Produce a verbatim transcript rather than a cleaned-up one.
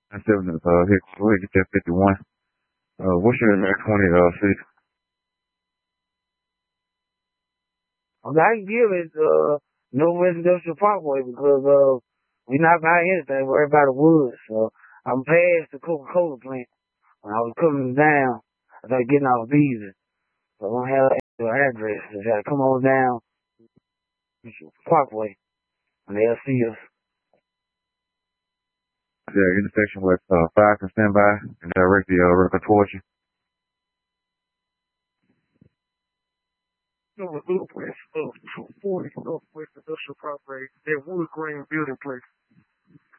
And seven, uh, here, go ahead, get that fifty-one. Uh, what's your next twenty, uh, city? I mean, I can give it, uh, no residential parkway because, uh, we not by anything, we're by the woods. So I'm past the Coca-Cola plant. When I was coming down, I started getting off easy. So I don't have an address. I gotta come on down Parkway and they'll see us. Yeah, intersection with, uh, five can stand by and direct the, uh, record towards you. Number Northwest of two forty Northwest Industrial Parkway, that Wood Grain Building Place.